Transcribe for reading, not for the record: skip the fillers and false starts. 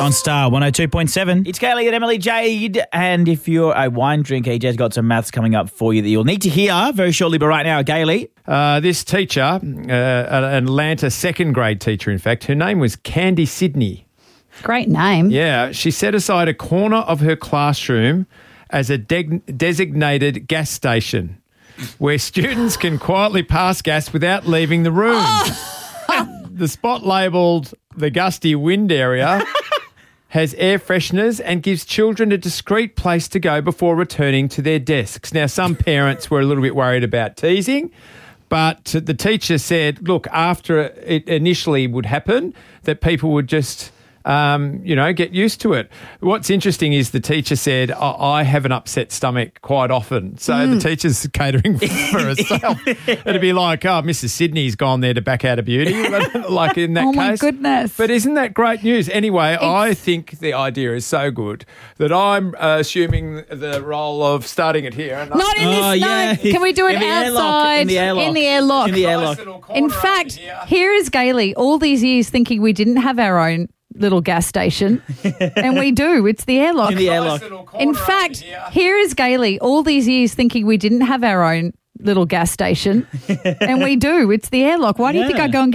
On Star 102.7. It's Kaylee and Emily Jade. And if you're a wine drinker, Jay's got some maths coming up for you that you'll need to hear very shortly. But right now, Kaylee. This teacher, an Atlanta second grade teacher, in fact, her name was Candy Sydney. Great name. Yeah, she set aside a corner of her classroom as a designated gas station where students can quietly pass gas without leaving the room. The spot labelled the gusty wind area has air fresheners and gives children a discreet place to go before returning to their desks. Now, some parents were a little bit worried about teasing, but the teacher said, look, after it initially would happen, that people would just get used to it. What's interesting is the teacher said, I have an upset stomach quite often. So the teacher's catering for herself. It'd be like, Mrs. Sydney's gone there to back out a beauty, like in that case. Oh, my goodness. But isn't that great news? Anyway, I think the idea is so good that I'm assuming the role of starting it here. And Not in this, yeah. no. Can we do it In the airlock, outside? in the airlock. In the airlock. In the airlock. In fact, here is Gailey, all these years thinking we didn't have our own little gas station, and we do. It's the airlock. In the airlock. In fact, here is Gailey, all these years thinking we didn't have our own little gas station, and we do. It's the airlock. Why do you think I go and